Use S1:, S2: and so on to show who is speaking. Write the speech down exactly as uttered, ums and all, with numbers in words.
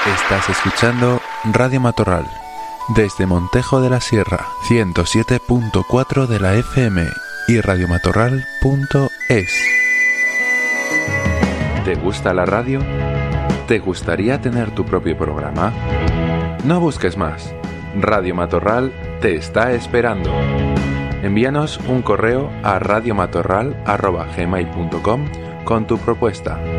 S1: Estás escuchando Radio Matorral, desde Montejo de la Sierra, ciento siete punto cuatro de la F M y radiomatorral punto es. ¿Te gusta la radio? ¿Te gustaría tener tu propio programa? No busques más. Radio Matorral te está esperando. Envíanos un correo a radiomatorral arroba gmail punto com con tu propuesta.